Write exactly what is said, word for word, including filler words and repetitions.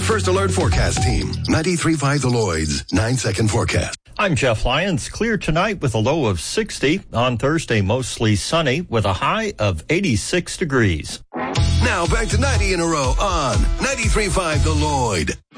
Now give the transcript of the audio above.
First Alert Forecast Team. ninety-three point five The Lloyd's nine-second forecast. I'm Jeff Lyons. Clear tonight with a low of sixty. On Thursday, mostly sunny with a high of eighty-six degrees. Now back to ninety in a row on ninety-three point five The Lloyd.